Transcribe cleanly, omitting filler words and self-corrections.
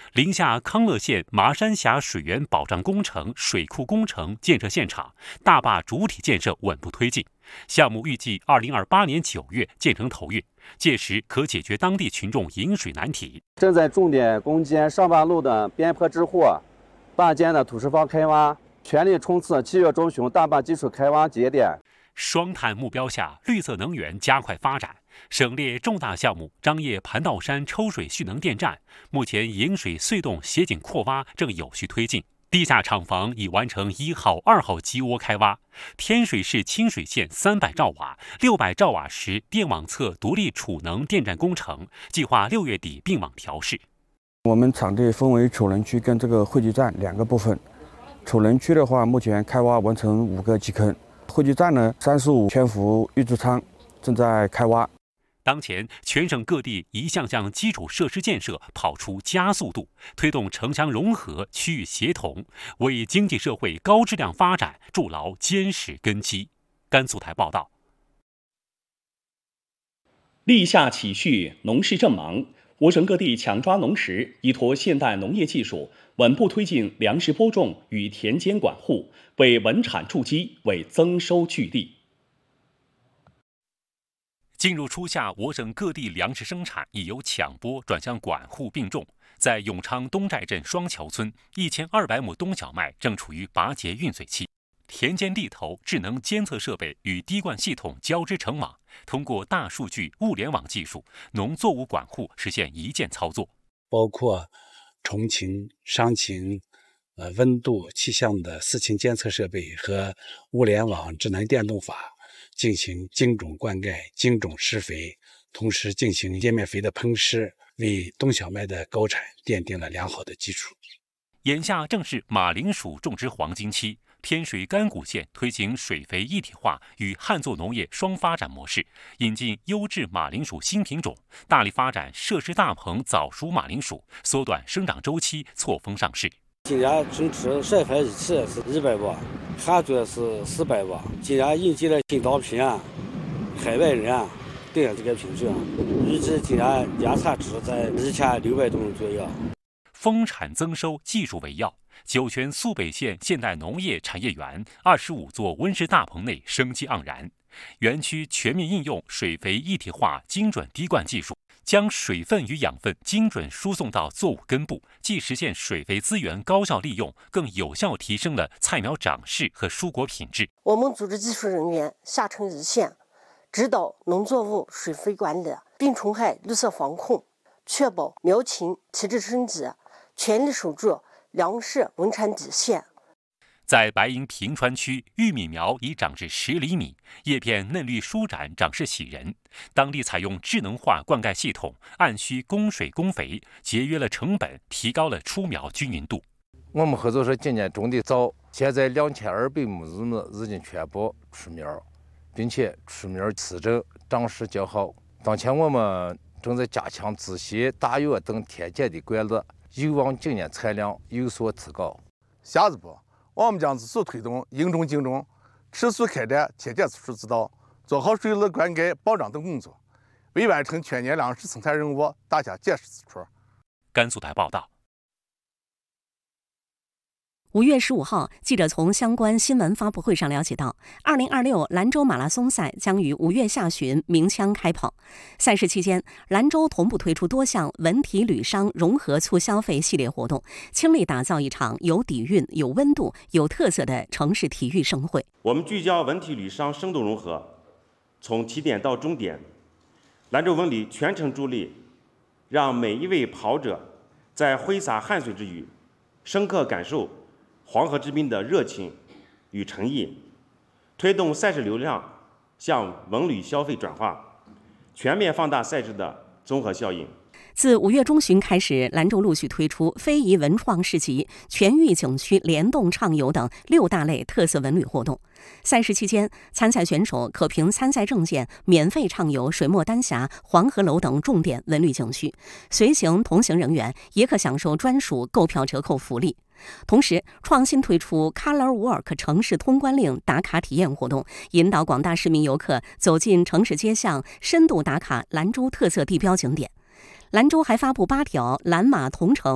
临夏康乐县马山峡水源保障工程水库工程建设现场，大坝主体建设稳步推进，项目预计2028年9月建成投运，届时可解决当地群众饮水难题。 正在重点攻坚上坝路的边坡支货、坝间的土石方开挖，全力冲刺7月中旬大坝基础开挖节点。 双碳目标下，绿色能源加快发展。省列重大项目张掖盘道山抽水蓄能电站，目前引水隧洞斜井扩挖正有序推进，地下厂房已完成1号、2号基窝开挖。天水市清水县300兆瓦、600兆瓦时电网侧独立储能电站工程，计划6月底并网调试。 我们场地分为储能区跟这个汇集站2个部分。储能区的话，目前开挖完成5个基坑。汇集站呢，35全幅预制仓正在开挖。 当前，全省各地一项项基础设施建设跑出加速度，推动城乡融合、区域协同，为经济社会高质量发展筑牢坚实根基。甘肃台报道。 立夏启序，农事正忙，我省各地抢抓农时，依托现代农业技术，稳步推进粮食播种与田间管护，为稳产筑基，为增收聚力。 进入初夏，我省各地粮食生产已由抢播转向管护并种。在永昌东寨镇双桥村，1200亩冬小麦正处于拔节运穗期。田间地头智能监测设备与滴灌系统交织成网，通过大数据物联网技术，农作物管护实现一键操作， 包括虫禽、伤禽、温度、气象的4禽监测设备和物联网智能电动法，进行精准灌溉、精准施肥，同时进行叶面肥的喷施，为冬小麦的高产奠定了良好的基础。 眼下正是马铃薯种植黄金期，天水甘谷县推行水肥一体化与旱作农业双发展模式，引进优质马铃薯新品种，大力发展设施大棚早熟马铃薯，缩短生长周期，错峰上市。 今年种植晒海日期是100瓦，旱作是400瓦。今年引进了新稻品海外人对这个品种，预计今年年产值在1600吨左右。 丰产增收技术为要，酒泉肃北县现代农业产业园25座温室大棚内生机盎然，园区全面应用水肥一体化精准滴灌技术，将水分与养分精准输送到作物根部，既实现水肥资源高效利用，更有效提升了菜苗长势和蔬果品质。 我们组织技术人员下沉一线，指导农作物水肥管理、病虫害绿色防控，确保苗情体质升级，全力守住粮食稳产底线。 在白银平川区，玉米苗已长至10厘米，叶片嫩绿舒展，长势喜人。当地采用智能化灌溉系统，按需供水供肥，节约了成本，提高了出苗均匀度。 我们合作社今年种的早，现在2200亩日子已经全部出苗，并且出苗次整，长势较好。当前我们正在加强自歇、大药等田间的管理，有望今年产量有所提高。 下一步，我们将继续推动应种精种，持续开展田间措施指导，做好水利灌溉保障等工作，为完成全年粮食生产任务打下坚实基础。 甘肃台报道。 5月15号，记者从相关新闻发布会上了解到，2026兰州马拉松赛将于5月下旬鸣枪开跑。赛事期间，兰州同步推出多项文体旅商融合促消费系列活动，倾力打造一场有底蕴、有温度、有特色的城市体育盛会。 我们聚焦文体旅商生动融合，从起点到终点，兰州文旅全程助力，让每一位跑者在挥洒汗水之余，深刻感受黄河之滨的热情与诚意，推动赛事流量向文旅消费转化，全面放大赛事的综合效应。 自5月中旬开始，兰州陆续推出非遗文创市集、全域景区联动畅游等6大类特色文旅活动。赛事期间，参赛选手可凭参赛证件免费畅游水墨丹霞、黄鹤楼等重点文旅景区，随行同行人员也可享受专属购票折扣福利。同时，创新推出 Color Walk 城市通关令打卡体验活动，引导广大市民游客走进城市街巷，深度打卡兰州特色地标景点。兰州还发布8条蓝码同城